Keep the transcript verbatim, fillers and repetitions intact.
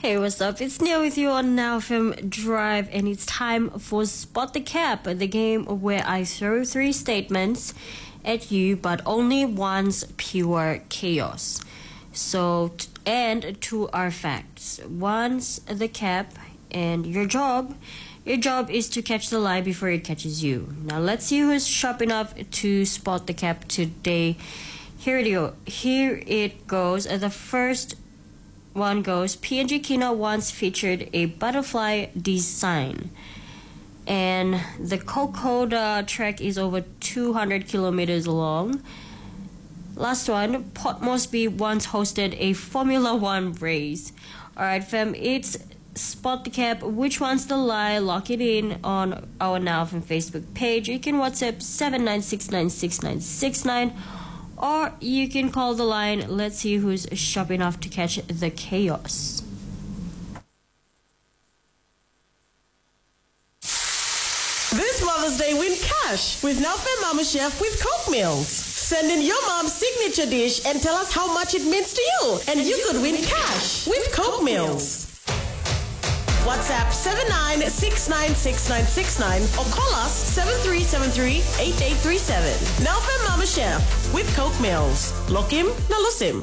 Hey, what's up? It's Neil with you on Now F M Drive, and it's time for Spot the Cap, the game where I throw three statements at you, but only one's pure chaos. So, t- and two are facts. One's the cap, and your job, your job is to catch the lie before it catches you. Now, let's see who's sharp enough to spot the cap today. Here it go. Here it goes. The first one goes, P N G Kina once featured a butterfly design, and the Kokoda track is over two hundred kilometers long. Last one, Port Moresby once hosted a Formula One race. Alright fam, it's Spot the Cap. Which one's the lie? Lock it in on our Now from Facebook page. You can WhatsApp seven nine six nine six nine six nine, or you can call the line. Let's see who's sharp enough to catch the chaos. This Mother's Day, win cash with Now F M Mama Chef with Coke Meals. Send in your mom's signature dish and tell us how much it means to you, and you could win cash with Coke Meals. WhatsApp seven nine six nine six nine six nine or call us seven three seven three eight eight three seven. Now F M Mama Chef with Coke Meals. Lokim na lusim.